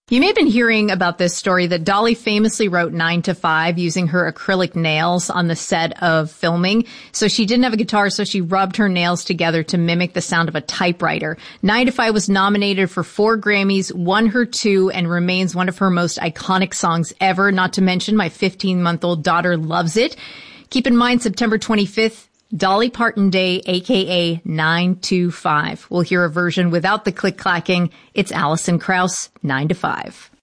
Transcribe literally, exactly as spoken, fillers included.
You may have been hearing about this story that Dolly famously wrote nine to five using her acrylic nails on the set of filming. So she didn't have a guitar, so she rubbed her nails together to mimic the sound of a typewriter. nine to five was nominated for four Grammys, won her two, and remains one of her most iconic songs ever. Not to mention my fifteen-month-old daughter loves it. Keep in mind, September twenty-fifth, Dolly Parton Day, aka nine to five. We'll hear a version without the click-clacking. It's Alison Krauss, nine to five.